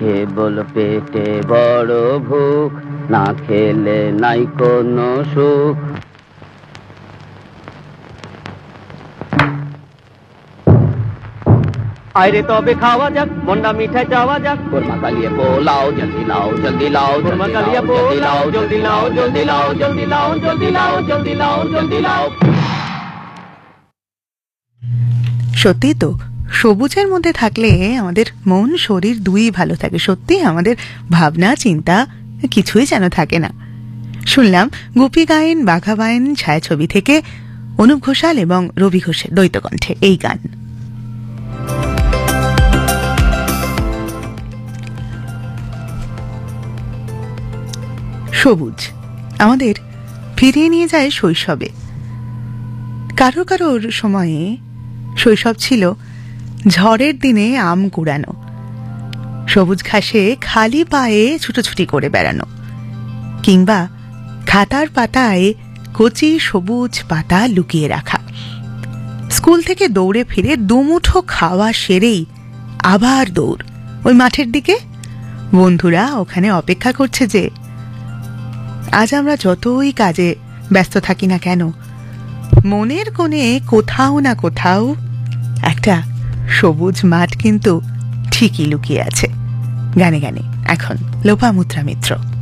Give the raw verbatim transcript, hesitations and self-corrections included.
কেবল পেটে বড় ভুক, না খেলে নাই কোনো সুখ। আরে তবে খাওয়া যাক, মন্ডা মিঠাই চাওয়া যাক, কোরমা কালিয়ে পোলাও জলদি লাও জলদি লাও, কোরমা কালিয়ে পোলাও জলদি লাও জলদি লাও জলদি লাও জলদি লাও জলদি লাও জলদি লাও। সত্যি তো, সবুজের মধ্যে থাকলে আমাদের মন শরীর দুই ভালো থাকে। সত্যি আমাদের ভাবনা চিন্তা কিছুই যেন থাকে না। শুনলাম গুপি গায়েন বাঘা বায়েন ছায়াছবি থেকে অনুপ ঘোষাল এবং রবি ঘোষের দ্বৈত কণ্ঠে এই গান। সবুজ আমাদের ফিরিয়ে নিয়ে যায় শৈশবে। কারো কারোর সময়ে শৈশব ছিল ঝড়ের দিনে আম কুড়ানো, সবুজ ঘাসে খালি পায়ে ছুটোছুটি করে বেড়ানো, কিংবা খাতার পাতায় কচি সবুজ পাতা লুকিয়ে রাখা। স্কুল থেকে দৌড়ে ফিরে দুমুঠো খাওয়া সেরেই আবার দৌড় ওই মাঠের দিকে। বন্ধুরা ওখানে অপেক্ষা করছে যে আজ আমরা যতই কাজে ব্যস্ত থাকি না কেন, মনের কোণে কোথাও না কোথাও একটা সবুজ মাঠ কিন্তু ঠিকই লুকিয়ে আছে। গানে গানে এখন লোপামুদ্রা মিত্র।